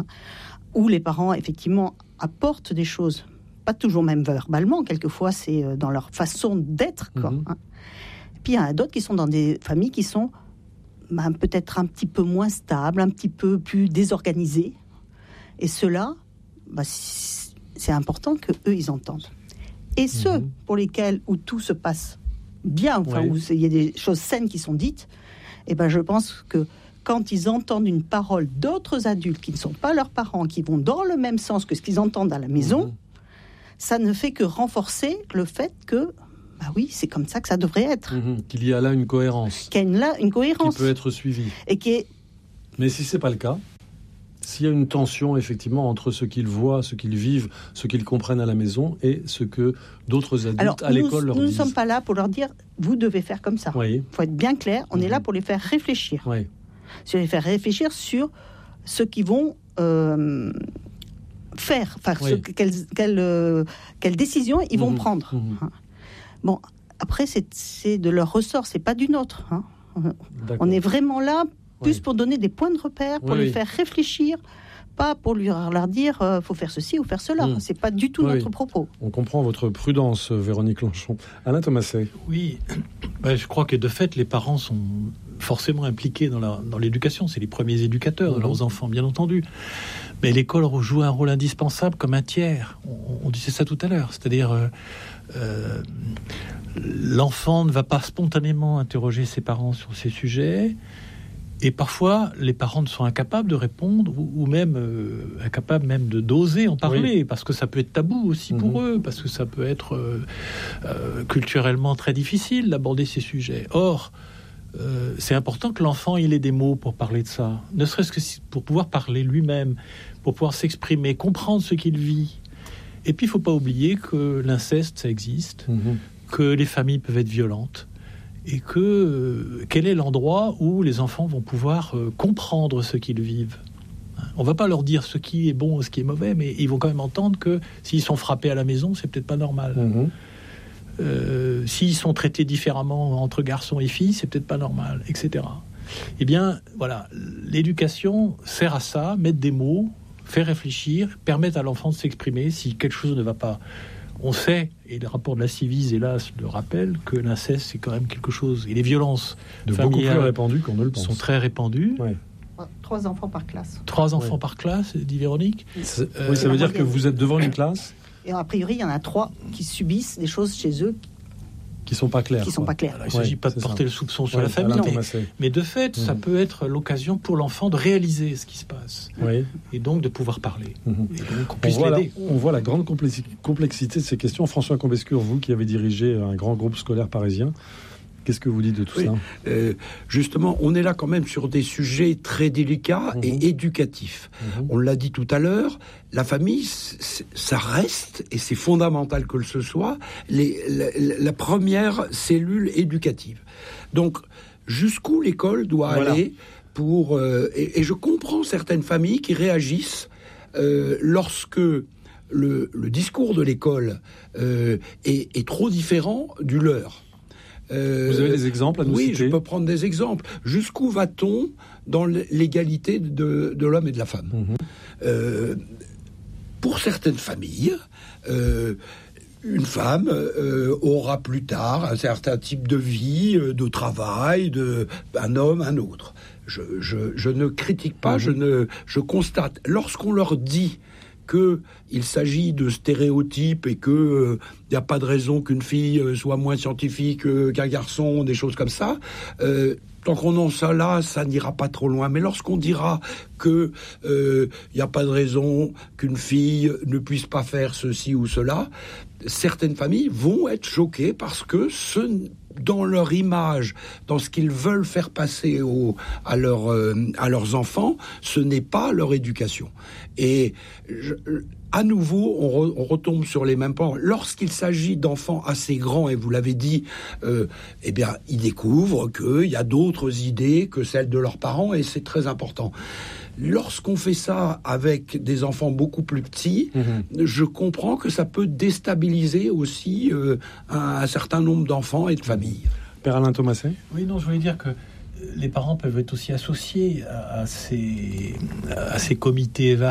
hein, où les parents, effectivement, apportent des choses, pas toujours même verbalement, quelquefois c'est dans leur façon d'être, quoi, hein. Puis il y en a d'autres qui sont dans des familles qui sont peut-être un petit peu moins stables, un petit peu plus désorganisées. Et ceux-là, c'est important qu'eux, ils entendent. Et ceux pour lesquels, où tout se passe bien, enfin, où il y a des choses saines qui sont dites, je pense que quand ils entendent une parole d'autres adultes qui ne sont pas leurs parents, qui vont dans le même sens que ce qu'ils entendent à la maison, ça ne fait que renforcer le fait que, oui, c'est comme ça que ça devrait être. Qu'il y a là une cohérence. Qu'il y a là une cohérence. Qui peut être suivie. Et Mais si ce n'est pas le cas, s'il y a une tension, effectivement, entre ce qu'ils voient, ce qu'ils vivent, ce qu'ils comprennent à la maison et ce que d'autres adultes à l'école leur disent. Nous ne sommes pas là pour leur dire « vous devez faire comme ça ». Il faut être bien clair, on est là pour les faire réfléchir. C'est les faire réfléchir sur ce qu'ils vont faire, quelles décisions ils vont prendre. Bon, après, c'est de leur ressort, c'est pas du nôtre. Hein. On est vraiment là plus pour donner des points de repère, pour les faire réfléchir, pas pour leur dire faut faire ceci ou faire cela. C'est pas du tout notre propos. On comprend votre prudence, Véronique Lanchon. Alain Thomaset. Oui, je crois que de fait, les parents sont forcément impliqués dans l'éducation. C'est les premiers éducateurs de leurs enfants, bien entendu. Mais l'école joue un rôle indispensable comme un tiers. On disait ça tout à l'heure. C'est-à-dire, l'enfant ne va pas spontanément interroger ses parents sur ces sujets. Et parfois, les parents sont incapables de répondre ou même incapables même d'oser en parler, parce que ça peut être tabou aussi pour eux, parce que ça peut être culturellement très difficile d'aborder ces sujets. Or, c'est important que l'enfant il ait des mots pour parler de ça, ne serait-ce que pour pouvoir parler lui-même, pour pouvoir s'exprimer, comprendre ce qu'il vit. Et puis, il ne faut pas oublier que l'inceste, ça existe, que les familles peuvent être violentes, et quel est l'endroit où les enfants vont pouvoir comprendre ce qu'ils vivent. On ne va pas leur dire ce qui est bon ou ce qui est mauvais, mais ils vont quand même entendre que s'ils sont frappés à la maison, c'est peut-être pas normal. S'ils sont traités différemment entre garçons et filles, c'est peut-être pas normal, etc. Eh bien, voilà, l'éducation sert à ça, mettre des mots, faire réfléchir, permettre à l'enfant de s'exprimer si quelque chose ne va pas. On sait, et le rapport de la Civise, hélas, le rappelle, que l'inceste, c'est quand même quelque chose. Et les violences beaucoup plus répandues qu'on ne le pense. Sont très répandues. 3 enfants par classe. 3 enfants par classe, dit Véronique. Ça veut dire que vous êtes devant une classe. Et a priori, il y en a 3 qui subissent des choses chez eux qui sont pas claires. Alors, il ne s'agit pas de porter le soupçon sur la famille, mais de fait, ça peut être l'occasion pour l'enfant de réaliser ce qui se passe. Et donc de pouvoir parler. Et donc qu'on puisse l'aider. On voit la grande complexité de ces questions. François Combescure, vous qui avez dirigé un grand groupe scolaire parisien, qu'est-ce que vous dites de tout ça ? Justement, on est là quand même sur des sujets très délicats et éducatifs. On l'a dit tout à l'heure, la famille, ça reste, et c'est fondamental que ce soit, la première cellule éducative. Donc, jusqu'où l'école doit aller pour... et je comprends certaines familles qui réagissent lorsque... Le discours de l'école est trop différent du leur. Vous avez des exemples à nous citer ? Oui, je peux prendre des exemples. Jusqu'où va-t-on dans l'égalité de l'homme et de la femme ? Pour certaines familles, une femme aura plus tard un certain type de vie, de travail, un homme, un autre. Je ne critique pas, je constate. Lorsqu'on leur dit qu'il s'agit de stéréotypes et qu'il n'y a pas de raison qu'une fille soit moins scientifique qu'un garçon, des choses comme ça, tant qu'on en ça là, ça n'ira pas trop loin. Mais lorsqu'on dira qu'il n'y a pas de raison qu'une fille ne puisse pas faire ceci ou cela, certaines familles vont être choquées parce que dans leur image, dans ce qu'ils veulent faire passer à leurs enfants, ce n'est pas leur éducation. Et à nouveau, on retombe sur les mêmes points. Lorsqu'il s'agit d'enfants assez grands, et vous l'avez dit, eh bien, ils découvrent qu'il y a d'autres idées que celles de leurs parents, et c'est très important. Lorsqu'on fait ça avec des enfants beaucoup plus petits, je comprends que ça peut déstabiliser aussi un certain nombre d'enfants et de familles. Père Alain Thomaset ? Oui, non, je voulais dire que les parents peuvent être aussi associés à ces comités